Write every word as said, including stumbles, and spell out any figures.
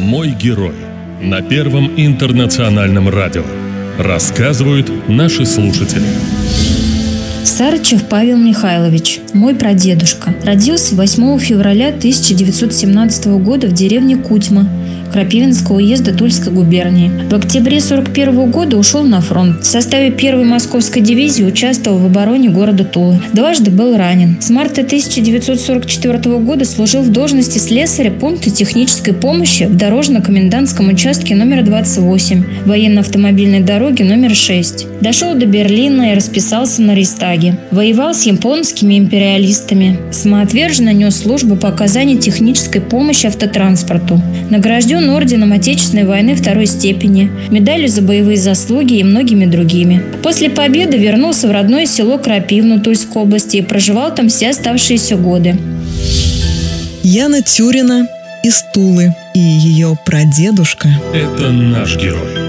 Мой герой. На Первом интернациональном радио. Рассказывают наши слушатели. Сарычев Павел Михайлович, мой прадедушка, родился восьмого февраля тысяча девятьсот семнадцатого года в деревне Кутьма Крапивинского уезда Тульской губернии. В октябре сорок первого года ушел на фронт. В составе первой московской дивизии участвовал в обороне города Тулы. Дважды был ранен. С марта тысяча девятьсот сорок четвертого года служил в должности слесаря пункта технической помощи в дорожно-комендантском участке номер двадцать восемь, военно-автомобильной дороги номер шесть. Дошел до Берлина и расписался на Рейхстаге. Воевал с японскими империалистами. Самоотверженно нес службу по оказанию технической помощи автотранспорту. Награжден орденом Отечественной войны второй степени, медалью за боевые заслуги и многими другими. После победы вернулся в родное село Крапивну Тульской области и проживал там все оставшиеся годы. Яна Тюрина из Тулы и ее прадедушка. Это наш герой.